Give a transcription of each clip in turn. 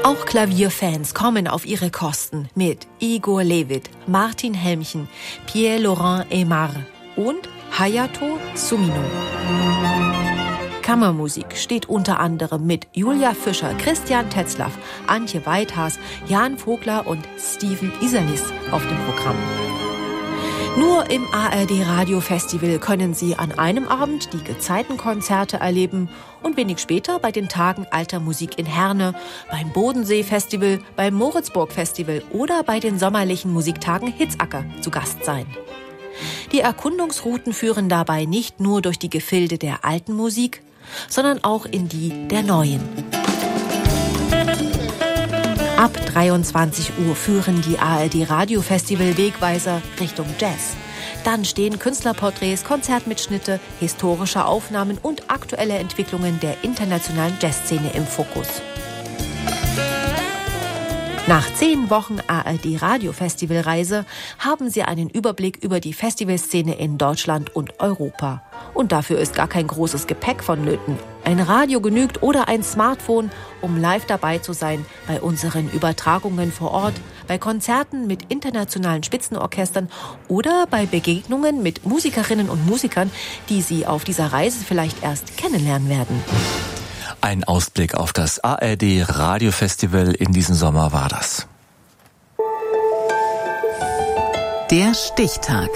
Auch Klavierfans kommen auf ihre Kosten mit Igor Levit, Martin Helmchen, Pierre-Laurent Aimar und Hayato Sumino. Kammermusik steht unter anderem mit Julia Fischer, Christian Tetzlaff, Antje Weithas, Jan Vogler und Steven Isalis auf dem Programm. Nur im ARD Radio Festival können Sie an einem Abend die Gezeitenkonzerte erleben und wenig später bei den Tagen Alter Musik in Herne, beim Bodensee Festival, beim Moritzburg Festival oder bei den sommerlichen Musiktagen Hitzacker zu Gast sein. Die Erkundungsrouten führen dabei nicht nur durch die Gefilde der alten Musik, sondern auch in die der neuen. Ab 23 Uhr führen die ARD Radio Festival Wegweiser Richtung Jazz. Dann stehen Künstlerporträts, Konzertmitschnitte, historische Aufnahmen und aktuelle Entwicklungen der internationalen Jazzszene im Fokus. Nach 10 Wochen ARD Radio Festivalreise haben Sie einen Überblick über die Festivalszene in Deutschland und Europa. Und dafür ist gar kein großes Gepäck vonnöten. Ein Radio genügt oder ein Smartphone, um live dabei zu sein bei unseren Übertragungen vor Ort, bei Konzerten mit internationalen Spitzenorchestern oder bei Begegnungen mit Musikerinnen und Musikern, die Sie auf dieser Reise vielleicht erst kennenlernen werden. Ein Ausblick auf das ARD Radio Festival in diesem Sommer war das. Der Stichtag.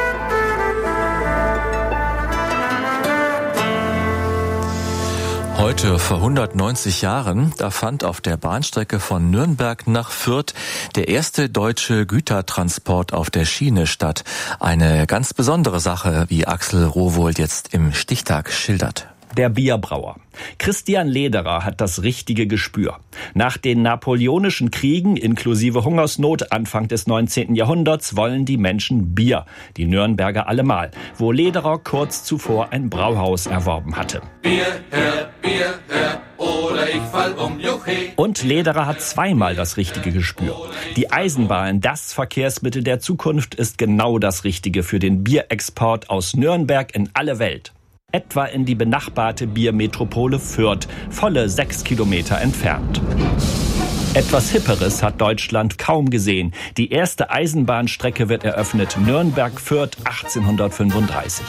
Heute vor 190 Jahren, da fand auf der Bahnstrecke von Nürnberg nach Fürth der erste deutsche Gütertransport auf der Schiene statt. Eine ganz besondere Sache, wie Axel Rowohlt jetzt im Stichtag schildert. Der Bierbrauer. Christian Lederer hat das richtige Gespür. Nach den napoleonischen Kriegen inklusive Hungersnot Anfang des 19. Jahrhunderts wollen die Menschen Bier, die Nürnberger allemal, wo Lederer kurz zuvor ein Brauhaus erworben hatte. Bier her, oder ich fall um, juchhe. Und Lederer hat zweimal das richtige Gespür. Die Eisenbahn, das Verkehrsmittel der Zukunft, ist genau das Richtige für den Bierexport aus Nürnberg in alle Welt. Etwa in die benachbarte Biermetropole Fürth, volle 6 Kilometer entfernt. Etwas Hipperes hat Deutschland kaum gesehen. Die erste Eisenbahnstrecke wird eröffnet, Nürnberg-Fürth 1835.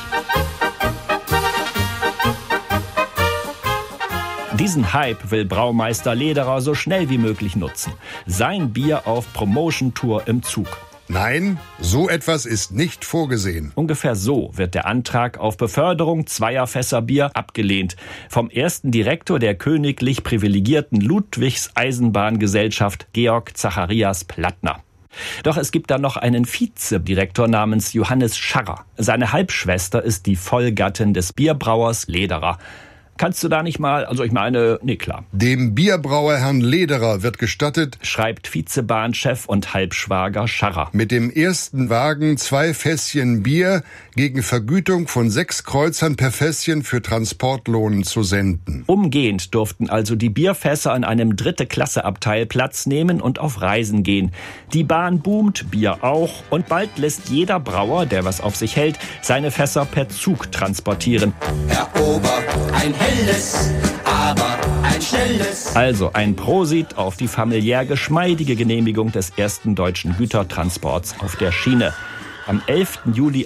Diesen Hype will Braumeister Lederer so schnell wie möglich nutzen. Sein Bier auf Promotion-Tour im Zug. Nein, so etwas ist nicht vorgesehen. Ungefähr so wird der Antrag auf Beförderung 2 Fässer Bier abgelehnt. Vom ersten Direktor der königlich privilegierten Ludwigs Eisenbahngesellschaft, Georg Zacharias Plattner. Doch es gibt da noch einen Vizedirektor namens Johannes Scharrer. Seine Halbschwester ist die Vollgattin des Bierbrauers Lederer. Kannst du da nicht mal, klar. Dem Bierbrauer Herrn Lederer wird gestattet, schreibt Vizebahnchef und Halbschwager Scharrer, mit dem ersten Wagen 2 Fässchen Bier gegen Vergütung von 6 Kreuzern per Fässchen für Transportlohn zu senden. Umgehend durften also die Bierfässer in einem 3.-Klasse-Abteil Platz nehmen und auf Reisen gehen. Die Bahn boomt, Bier auch, und bald lässt jeder Brauer, der was auf sich hält, seine Fässer per Zug transportieren. Herr Ober, ein helles, aber ein schnelles. Also ein Prosit auf die familiär geschmeidige Genehmigung des ersten deutschen Gütertransports auf der Schiene. Am 11. Juli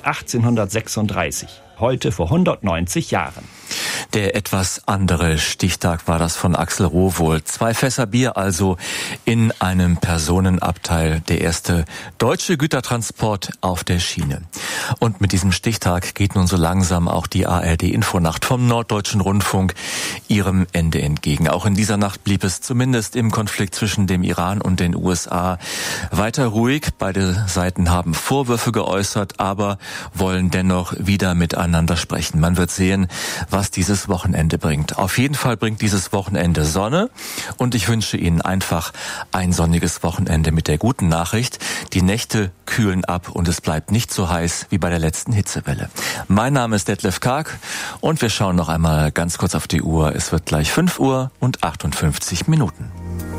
1836, heute vor 190 Jahren. Der etwas andere Stichtag war das von Axel Rowohlt. 2 Fässer Bier also in einem Personenabteil. Der erste deutsche Gütertransport auf der Schiene. Und mit diesem Stichtag geht nun so langsam auch die ARD-Infonacht vom Norddeutschen Rundfunk ihrem Ende entgegen. Auch in dieser Nacht blieb es zumindest im Konflikt zwischen dem Iran und den USA weiter ruhig. Beide Seiten haben Vorwürfe geäußert, aber wollen dennoch wieder miteinander sprechen. Man wird sehen, was dieses Wochenende bringt. Auf jeden Fall bringt dieses Wochenende Sonne und ich wünsche Ihnen einfach ein sonniges Wochenende mit der guten Nachricht. Die Nächte kühlen ab und es bleibt nicht so heiß wie bei der letzten Hitzewelle. Mein Name ist Detlef Karg und wir schauen noch einmal ganz kurz auf die Uhr. Es wird gleich 5 Uhr und 58 Minuten.